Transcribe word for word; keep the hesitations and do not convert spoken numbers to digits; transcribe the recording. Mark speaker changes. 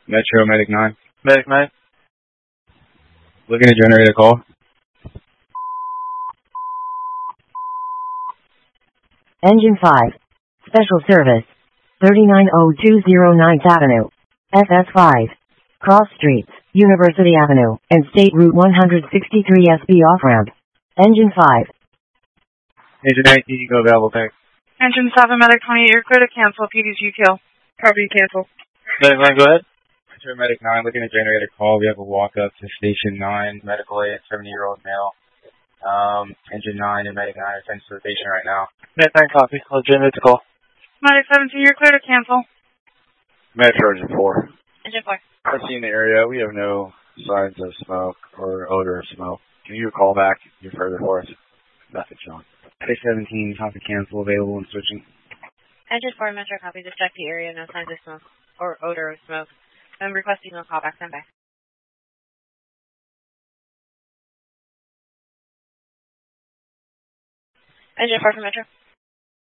Speaker 1: Metro Medic nine.
Speaker 2: Medic nine.
Speaker 1: Looking to generate a call.
Speaker 3: Engine five. Special service. thirty-nine oh two oh ninth Avenue. F S five. Cross Streets, University Avenue, and State Route one sixty-three S B off-ramp. Engine five.
Speaker 1: Engine nineteen, you go available, thanks.
Speaker 4: Engine seven, Medic twenty-eight, you're clear to cancel. P D's U kill. Copy, cancel.
Speaker 2: Medic nine, go ahead.
Speaker 1: Metro Medic nine, looking to generate a call. We have a walk-up to Station nine, medical aid, seventy-year-old male. Um, Engine nine and Medic nine are sent to the patient right now.
Speaker 2: Medic nine, copy. I'll generate the call.
Speaker 4: Medic seventeen, you're clear to cancel.
Speaker 5: Metro Engine four.
Speaker 4: Engine four.
Speaker 5: I've seen the area. We have no signs of smoke or odor of smoke. Can you call back your further for us? Message on.
Speaker 1: Medic seventeen, copy cancel, available and switching.
Speaker 6: Engine four, Metro copy. Just check the area. No signs of smoke or odor of smoke. I'm requesting no callback. Stand by. Engine four for Metro.